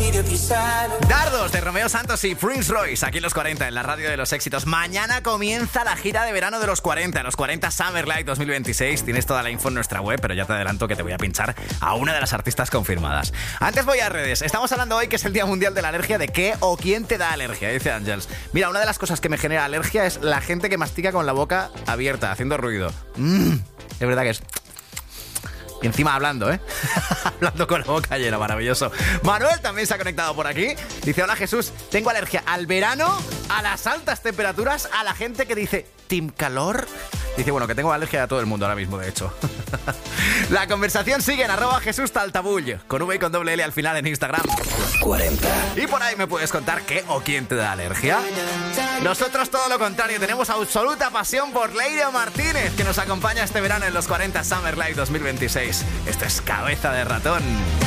Dardos de Romeo Santos y Prince Royce, aquí en los 40, en la radio de los éxitos. Mañana comienza la gira de verano de los 40 Summer Light 2026. Tienes toda la info en nuestra web, pero ya te adelanto que te voy a pinchar a una de las artistas confirmadas. Antes voy a redes. Estamos hablando hoy que es el Día Mundial de la Alergia. ¿De qué o quién te da alergia? Dice Ángels. Mira, una de las cosas que me genera alergia es la gente que mastica con la boca abierta, haciendo ruido. Es verdad que es... Y encima hablando, hablando con la boca llena, maravilloso. Manuel también se ha conectado por aquí. Dice, hola Jesús, tengo alergia al verano, a las altas temperaturas, a la gente que dice ¿team calor? Dice, bueno, que tengo alergia a todo el mundo ahora mismo, de hecho. La conversación sigue en @JesúsTaltabull, con V y con doble L al final en Instagram. 40. Y por ahí me puedes contar qué o quién te da alergia. Nosotros todo lo contrario, tenemos absoluta pasión por Leire Martínez, que nos acompaña este verano en los 40 Summer Light 2026. Esto es Cabeza de Ratón.